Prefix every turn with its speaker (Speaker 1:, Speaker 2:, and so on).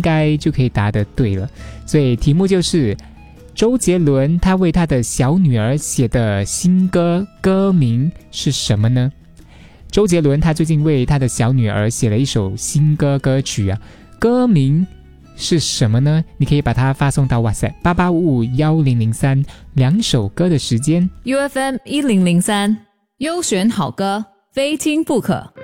Speaker 1: 该就可以答得对了。所以题目就是周杰伦他为他的小女儿写的新歌，歌名是什么呢？周杰伦他最近为他的小女儿写了一首新歌曲啊，歌名是什么呢？你可以把它发送到 WhatsApp 88551003，两首歌的时间。
Speaker 2: UFM 1003，优选好歌，非听不可。